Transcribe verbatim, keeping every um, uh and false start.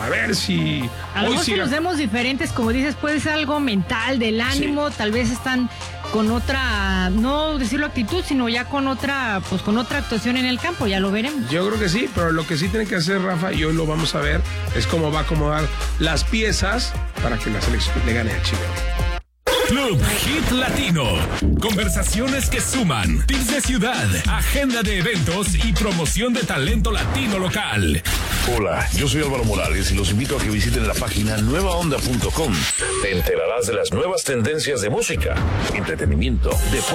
A ver si... A lo hoy mejor si siga... los vemos diferentes, como dices, puede ser algo mental, del ánimo, sí. Tal vez están con otra, no decirlo actitud, sino ya con otra, pues con otra actuación en el campo, ya lo veremos. Yo creo que sí, pero lo que sí tiene que hacer Rafa, y hoy lo vamos a ver, es cómo va a acomodar las piezas para que la selección le gane a Chile. Club Hit Latino. Conversaciones que suman. Tips de ciudad, agenda de eventos y promoción de talento latino local. Hola, yo soy Álvaro Morales y los invito a que visiten la página nueva onda punto com. Te enterarás de las nuevas tendencias de música, entretenimiento, deporte